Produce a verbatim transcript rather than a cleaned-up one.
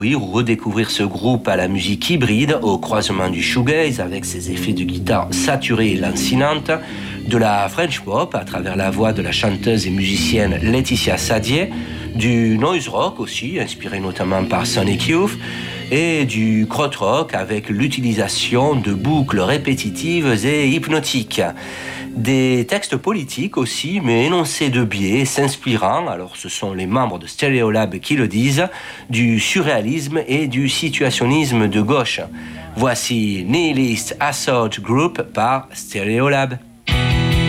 Oui, redécouvrir ce groupe à la musique hybride, au croisement du shoegaze avec ses effets de guitare saturés et lancinantes, de la French pop à travers la voix de la chanteuse et musicienne Laetitia Sadier, du noise rock aussi, inspiré notamment par Sonic Youth, et du krautrock avec l'utilisation de boucles répétitives et hypnotiques. Des textes politiques aussi, mais énoncés de biais, s'inspirant, alors ce sont les membres de Stereolab qui le disent, du surréalisme et du situationnisme de gauche. Voici Nihilist Assault Group par Stereolab.